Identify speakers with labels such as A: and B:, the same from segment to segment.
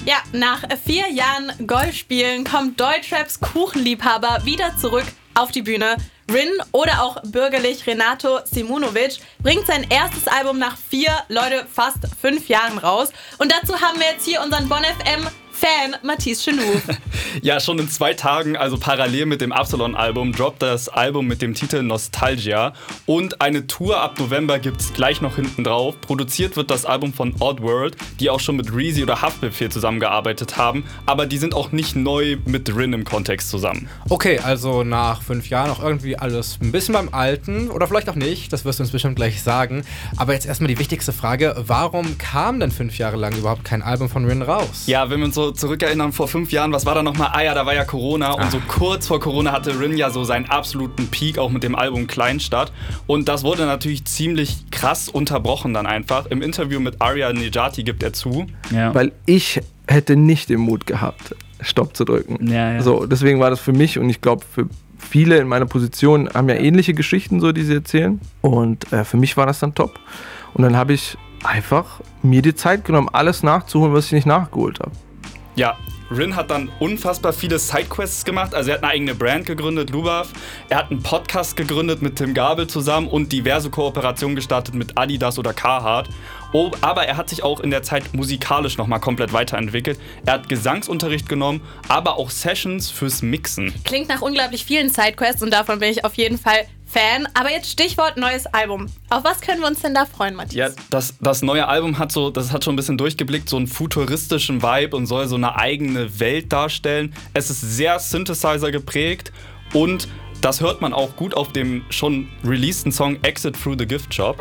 A: Ja, nach 4 Jahren Golf spielen kommt Deutschraps Kuchenliebhaber wieder zurück auf die Bühne. Rin oder auch bürgerlich Renato Simunovic bringt sein erstes Album nach fast 5 Jahren raus. Und dazu haben wir jetzt hier unseren Bonn FM Fan Mathis Chenou.
B: Ja, schon in 2 Tagen, also parallel mit dem Absalon-Album, droppt das Album mit dem Titel Nostalgia. Und eine Tour ab November gibt's gleich noch hinten drauf. Produziert wird das Album von Oddworld, die auch schon mit Reezy oder Haftbefehl zusammengearbeitet haben. Aber die sind auch nicht neu mit Rin im Kontext zusammen.
C: Okay, also nach 5 Jahren auch irgendwie alles ein bisschen beim Alten. Oder vielleicht auch nicht, das wirst du uns bestimmt gleich sagen. Aber jetzt erstmal die wichtigste Frage, warum kam denn 5 Jahre lang überhaupt kein Album von Rin raus?
B: Ja, wenn wir uns so zurückerinnern, vor 5 Jahren, was war da nochmal? Ah ja, da war ja Corona und so kurz vor Corona hatte Rin ja so seinen absoluten Peak, auch mit dem Album Kleinstadt. Und das wurde natürlich ziemlich krass unterbrochen dann einfach. Im Interview mit Arya Nejati gibt er zu.
D: Ja.
E: Weil ich hätte nicht den Mut gehabt, Stopp zu drücken.
D: Ja.
E: So, deswegen war das für mich und ich glaube für viele in meiner Position haben ja ähnliche Geschichten, so, die sie erzählen. Und für mich war das dann top. Und dann habe ich einfach mir die Zeit genommen, alles nachzuholen, was ich nicht nachgeholt habe.
B: Ja, Rin hat dann unfassbar viele Sidequests gemacht. Also er hat eine eigene Brand gegründet, Lubav. Er hat einen Podcast gegründet mit Tim Gabel zusammen und diverse Kooperationen gestartet mit Adidas oder Carhartt. Aber er hat sich auch in der Zeit musikalisch nochmal komplett weiterentwickelt. Er hat Gesangsunterricht genommen, aber auch Sessions fürs Mixen.
A: Klingt nach unglaublich vielen Sidequests und davon bin ich auf jeden Fall Fan. Aber jetzt Stichwort neues Album. Auf was können wir uns denn da freuen, Matthias?
B: Ja, das neue Album hat schon ein bisschen durchgeblickt, so einen futuristischen Vibe und soll so eine eigene Welt darstellen. Es ist sehr Synthesizer geprägt und das hört man auch gut auf dem schon releaseden Song Exit Through the Gift Shop.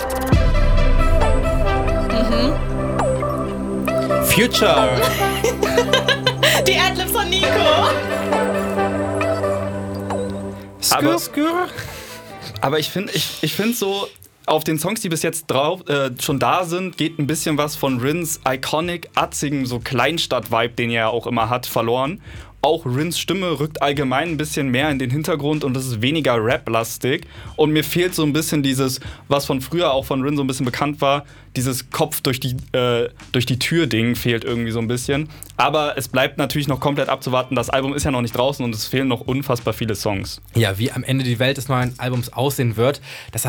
C: Future!
A: Die Adlibs von Nico!
B: Aber ich finde so, auf den Songs, die bis jetzt schon da sind, geht ein bisschen was von Rins iconic, atzigen, so Kleinstadt-Vibe, den er ja auch immer hat, verloren. Auch Rins Stimme rückt allgemein ein bisschen mehr in den Hintergrund und es ist weniger Rap-lastig. Und mir fehlt so ein bisschen dieses, was von früher auch von Rin so ein bisschen bekannt war, dieses Kopf durch die Tür-Ding fehlt irgendwie so ein bisschen. Aber es bleibt natürlich noch komplett abzuwarten. Das Album ist ja noch nicht draußen und es fehlen noch unfassbar viele Songs.
C: Ja, wie am Ende die Welt des neuen Albums aussehen wird, das